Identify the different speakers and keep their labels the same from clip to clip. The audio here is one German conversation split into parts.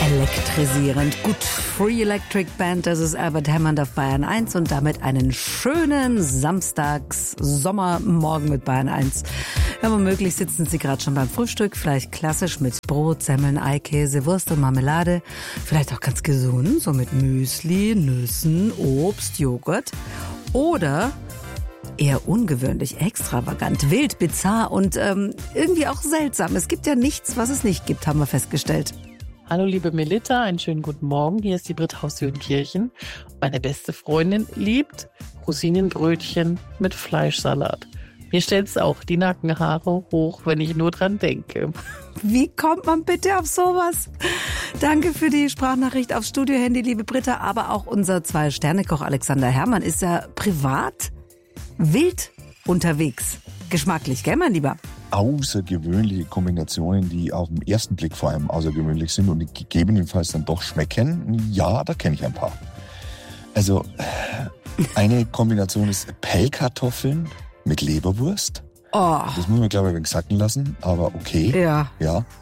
Speaker 1: elektrisierend. Gut, Free Electric Band, das ist Albert Hammond auf Bayern 1 und damit einen schönen Samstags-Sommermorgen mit Bayern 1. Wenn womöglich sitzen Sie gerade schon beim Frühstück, vielleicht klassisch mit Brot, Semmeln, Eikäse, Wurst und Marmelade, vielleicht auch ganz gesund, so mit Müsli, Nüssen, Obst, Joghurt oder eher ungewöhnlich, extravagant, wild, bizarr und irgendwie auch seltsam. Es gibt ja nichts, was es nicht gibt, haben wir festgestellt.
Speaker 2: Hallo liebe Melitta, einen schönen guten Morgen. Hier ist die Britt Haus-Jürgenkirchen. Meine beste Freundin liebt Rosinenbrötchen mit Fleischsalat. Mir stellt's auch die Nackenhaare hoch, wenn ich nur dran denke.
Speaker 1: Wie kommt man bitte auf sowas? Danke für die Sprachnachricht aufs Studiohandy, liebe Britta. Aber auch unser 2-Sterne-Koch Alexander Herrmann ist ja privat wild unterwegs. Geschmacklich, gell, mein Lieber?
Speaker 3: Außergewöhnliche Kombinationen, die auf den ersten Blick vor allem außergewöhnlich sind und gegebenenfalls dann doch schmecken. Ja, da kenne ich ein paar. Also, eine Kombination ist Pellkartoffeln mit Leberwurst.
Speaker 1: Oh.
Speaker 3: Das muss man, glaube ich, ein wenig sacken lassen, aber okay.
Speaker 1: Ja.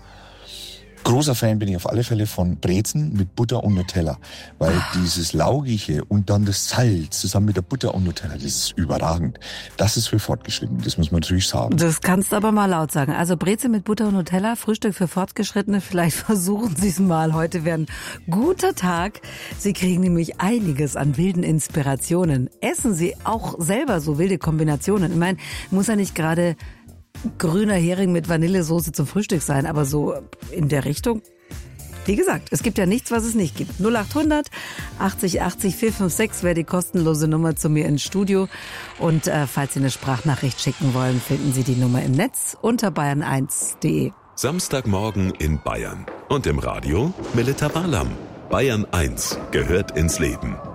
Speaker 3: Großer Fan bin ich auf alle Fälle von Brezen mit Butter und Nutella, weil dieses Laugige und dann das Salz zusammen mit der Butter und Nutella, das ist überragend. Das ist für Fortgeschrittene, das muss man natürlich sagen.
Speaker 1: Das kannst du aber mal laut sagen. Also Brezel mit Butter und Nutella, Frühstück für Fortgeschrittene, vielleicht versuchen Sie es mal. Heute wäre ein guter Tag. Sie kriegen nämlich einiges an wilden Inspirationen. Essen Sie auch selber so wilde Kombinationen. Ich meine, muss ja nicht gerade grüner Hering mit Vanillesoße zum Frühstück sein, aber so in der Richtung. Wie gesagt, es gibt ja nichts, was es nicht gibt. 0800 80 80 456 wäre die kostenlose Nummer zu mir ins Studio. Und falls Sie eine Sprachnachricht schicken wollen, finden Sie die Nummer im Netz unter bayern1.de.
Speaker 4: Samstagmorgen in Bayern. Und im Radio Melitta Barlaam. Bayern 1 gehört ins Leben.